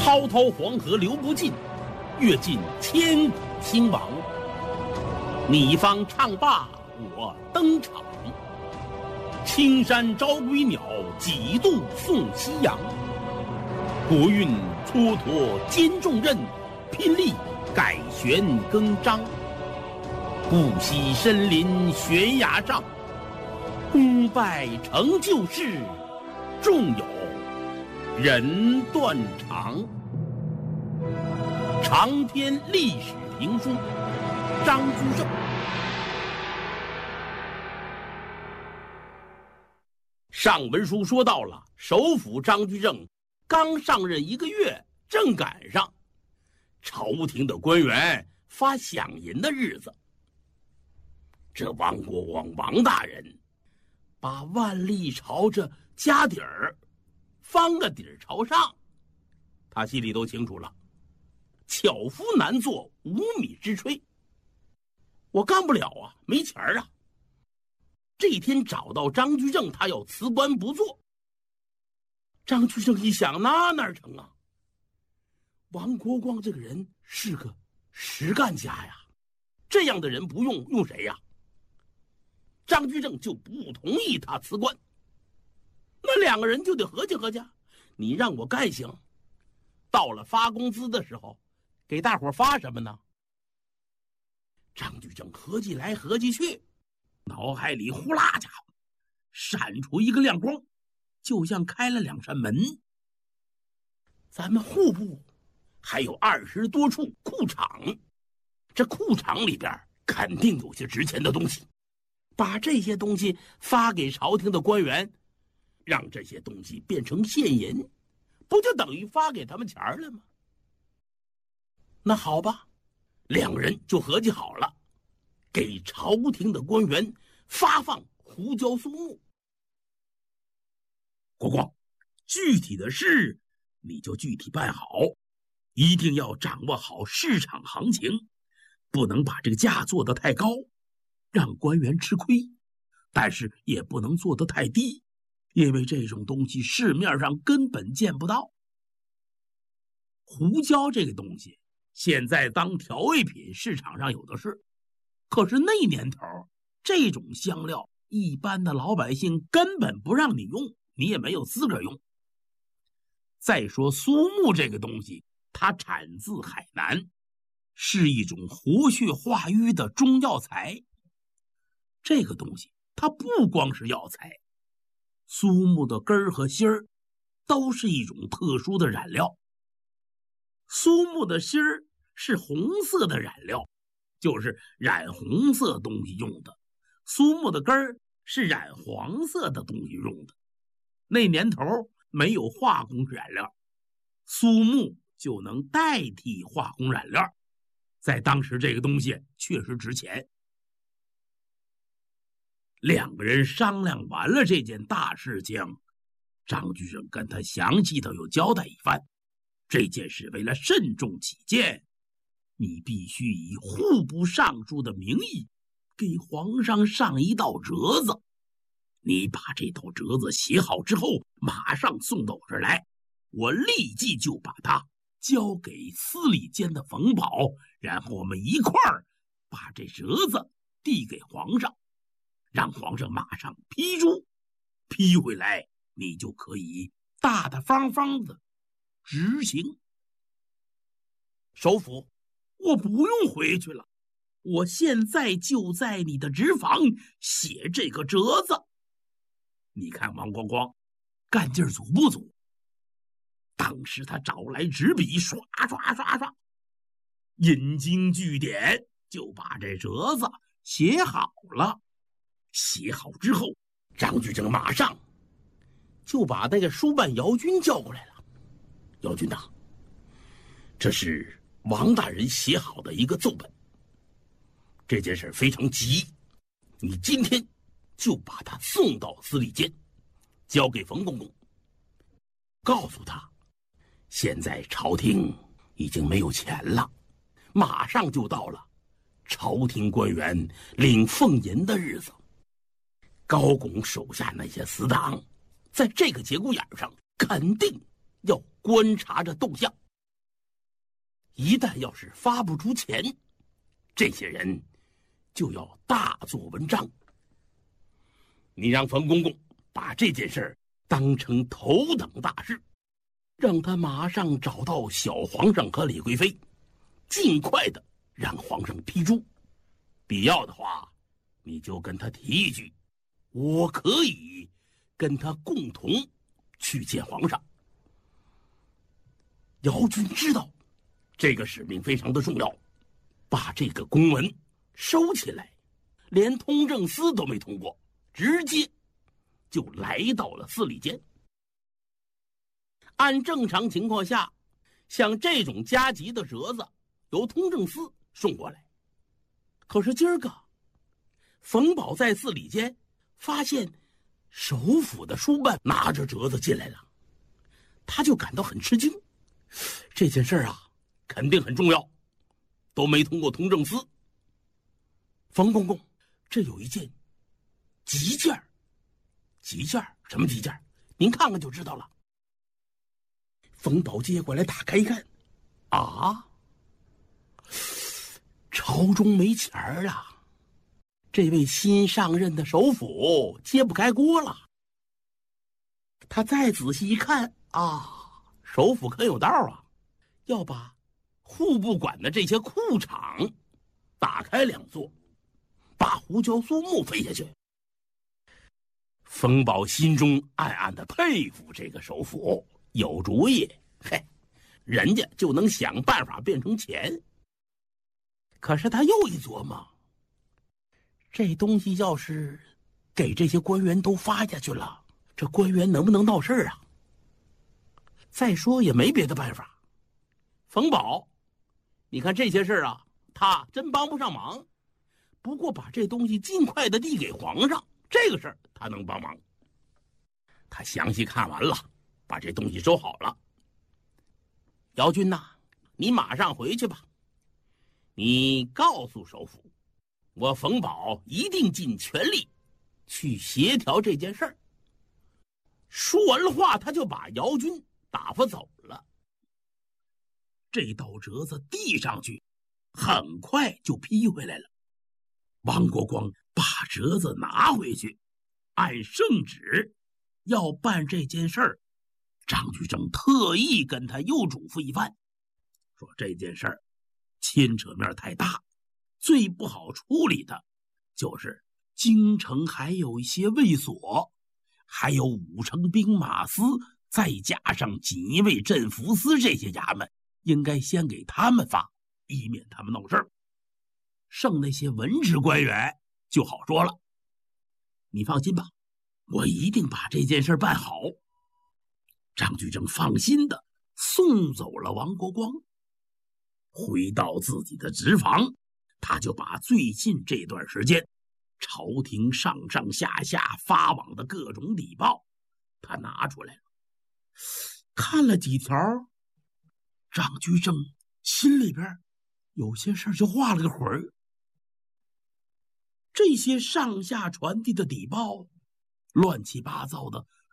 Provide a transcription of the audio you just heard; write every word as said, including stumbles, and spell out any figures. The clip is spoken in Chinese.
滔滔黄河流不尽，阅尽千古兴亡。你方唱罢我登场，青山朝归鸟，几度送夕阳。国运蹉跎兼重任，拼力改弦更张。不惜身临悬崖上，功败成就事，纵有人断肠。长篇历史评书，张居正。上文书说到了，首辅张居正刚上任一个月，正赶上朝廷的官员发饷银的日子。这王国王王大人把万历朝着家底儿翻个底儿朝上，他心里都清楚了，巧夫难做无米之炊，我干不了啊，没钱啊。这一天找到张居正，他要辞官不做。张居正一想，那哪成啊？王国光这个人是个实干家呀，这样的人不用用谁呀？张居正就不同意他辞官。那两个人就得合计合计，你让我干行，到了发工资的时候，给大伙发什么呢？张居正合计来合计去，脑海里呼啦家伙闪出一个亮光，就像开了两扇门。咱们户部还有二十多处库场，这库场里边肯定有些值钱的东西，把这些东西发给朝廷的官员，让这些东西变成现银，不就等于发给他们钱了吗？那好吧，两个人就合计好了，给朝廷的官员发放胡椒酥木。国光，具体的事你就具体办好，一定要掌握好市场行情，不能把这个价做得太高，让官员吃亏，但是也不能做得太低，因为这种东西市面上根本见不到。胡椒这个东西现在当调味品市场上有的是，可是那年头这种香料一般的老百姓根本不让你用，你也没有资格用。再说苏木这个东西，它产自海南，是一种活血化瘀的中药材。这个东西它不光是药材，苏木的根儿和芯儿都是一种特殊的染料。苏木的芯儿是红色的染料，就是染红色东西用的；苏木的根儿是染黄色的东西用的。那年头没有化工染料，苏木就能代替化工染料，在当时这个东西确实值钱。两个人商量完了这件大事情，张居正跟他详细的又交代一番。这件事为了慎重起见，你必须以户部尚书的名义给皇上上一道折子。你把这道折子写好之后，马上送到我这儿来，我立即就把它交给司礼监的冯保，然后我们一块儿把这折子递给皇上，让皇上马上批注，批回来你就可以大大方方的执行。首辅，我不用回去了，我现在就在你的职房写这个折子。你看王光光干劲儿足不足？当时他找来纸笔，刷刷刷刷，引经据典，就把这折子写好了。写好之后，张居正马上就把那个书办姚军叫过来了。姚军呐，这是王大人写好的一个奏本，这件事非常急，你今天就把他送到司礼监，交给冯公公，告诉他现在朝廷已经没有钱了，马上就到了朝廷官员领俸银的日子。高拱手下那些死党在这个节骨眼上肯定要观察着动向， 一旦要是发不出钱，这些人就要大做文章。你让冯公公把这件事当成头等大事，让他马上找到小皇上和李贵妃，尽快的让皇上批朱。必要的话，你就跟他提一句，我可以跟他共同去见皇上。姚军知道这个使命非常的重要，把这个公文收起来，连通政司都没通过，直接就来到了司礼监。按正常情况下，像这种加急的折子由通政司送过来，可是今儿个冯保在司礼监发现首府的书办拿着折子进来了，他就感到很吃惊。这件事啊肯定很重要，都没通过通政司。冯公公，这有一件急件儿。急件儿？什么急件儿？您看看就知道了。冯保接过来打开一看，啊，朝中没钱儿了，这位新上任的首辅揭不开锅了。他再仔细一看，啊，首辅可有道啊，要把户部管的这些库场打开两座，把胡椒苏木飞下去。冯保心中暗暗的佩服这个首辅，有主意，嘿，人家就能想办法变成钱。可是他又一琢磨，这东西要是给这些官员都发下去了，这官员能不能闹事啊？再说也没别的办法。冯保，你看这些事啊，他真帮不上忙。不过把这东西尽快的递给皇上，这个事儿他能帮忙。他详细看完了，把这东西收好了。姚军呐，你马上回去吧。你告诉首辅，我冯保一定尽全力去协调这件事儿。说完了话，他就把姚军打发走了。这道折子递上去，很快就批回来了。王国光把折子拿回去，按圣旨要办这件事儿。张居正特意跟他又嘱咐一番，说这件事儿牵扯面太大，最不好处理的就是京城还有一些卫所，还有五城兵马司，再加上锦衣卫、镇抚司这些衙门，应该先给他们发，以免他们闹事儿。剩那些文职官员就好说了。你放心吧，我一定把这件事办好。张居正放心的送走了王国光，回到自己的职房，他就把最近这段时间朝廷上上下下发往的各种礼报他拿出来了，看了几条，张居正心里边有些事就画了个魂儿。这些上下传递的礼报乱七八糟的